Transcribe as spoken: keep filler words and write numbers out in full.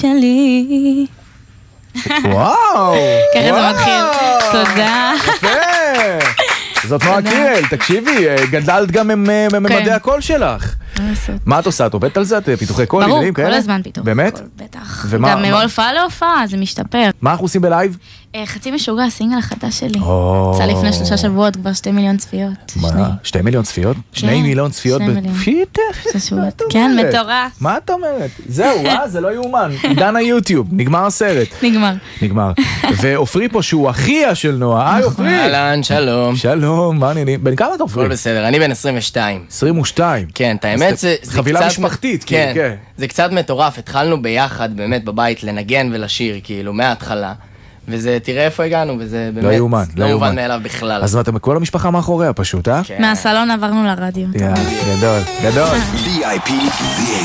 שלי. וואו! ככה זה מתחיל. תודה. זאת נועה קירל, תקשיבי, גדלת גם מממדי הקול שלך. מה את עושה? את עובדת על זה? את פיתוחי קול? ברור, כל הזמן פיתוחי קול. באמת? בטח. גם מהופעה להופעה, זה משתפר. מה אנחנו עושים בלייב? חצי משוגע, הסינגל החדש שלי. יצא לפני שלושה שבועות, כבר שתי מיליון צפיות. מה? שתי מיליון צפיות? שני מיליון צפיות? פיתח. כן, מטורף. מה את אומרת? זהו, אה? זה לא יאומן. עידן היוטיוב, נגמר הסרט. נגמר. נגמר. ואופרי פה שהוא אחיה של נועה. היי אופרי. אהלן, שלום. שלום, מה העניינים? בן כמה אתה אופרי? הכל בסדר, אני בן עשרים ושתיים. עשרים ושתיים. כן, את האמת זה... חבילה משפחתית, כן. זה קצת מטורף, התחלנו ביחד באמת בבית לנגן ולשיר, כאילו, מההתחלה. וזה, תראה איפה הגענו, וזה באמת לא יאומן, לא מובן יאומן מאליו בכלל. אז אתם כל המשפחה מאחוריה פשוט, אה? מהסלון עברנו לרדיו. גדול, גדול. וי איי פי